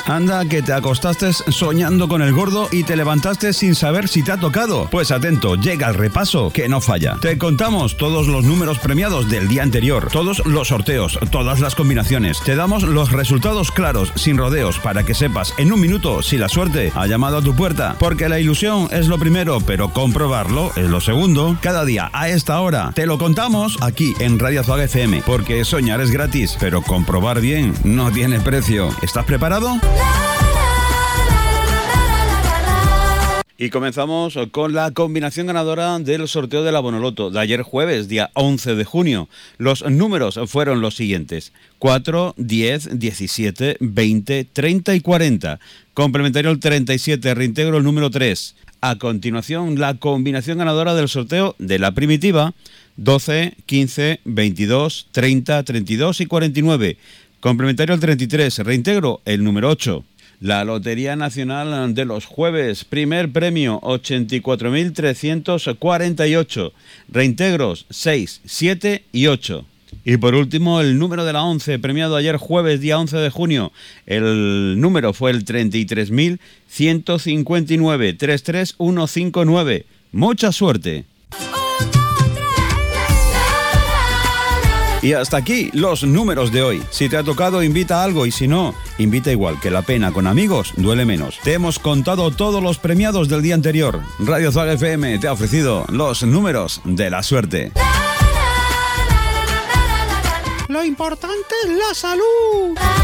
Anda, que te acostaste soñando con el gordo y te levantaste sin saber si te ha tocado. Pues atento, llega el repaso que no falla. Te contamos todos los números premiados del día anterior, todos los sorteos, todas las combinaciones. Te damos los resultados claros, sin rodeos, para que sepas en un minuto si la suerte ha llamado a tu puerta. Porque la ilusión es lo primero, pero comprobarlo es lo segundo. Cada día a esta hora te lo contamos aquí en Radio Azúcar FM. Porque soñar es gratis, pero comprobar bien no tiene precio. ¿Estás preparado? Y comenzamos con la combinación ganadora del sorteo de la Bonoloto de ayer jueves, día 11 de junio. Los números fueron los siguientes: 4, 10, 17, 20, 30 y 40. Complementario el 37, reintegro el número 3. A continuación, la combinación ganadora del sorteo de la primitiva: 12, 15, 22, 30, 32 y 49. Complementario el 33, reintegro el número 8. La Lotería Nacional de los Jueves, primer premio 84.348, reintegros 6, 7 y 8. Y por último, el número de la 11, premiado ayer jueves, día 11 de junio. El número fue el 33.159, 33159. ¡Mucha suerte! Y hasta aquí los números de hoy. Si te ha tocado, invita algo, y si no, invita igual, que la pena con amigos duele menos. Te hemos contado todos los premiados del día anterior. Radio Azúcar FM te ha ofrecido los números de la suerte. Lo importante es la salud.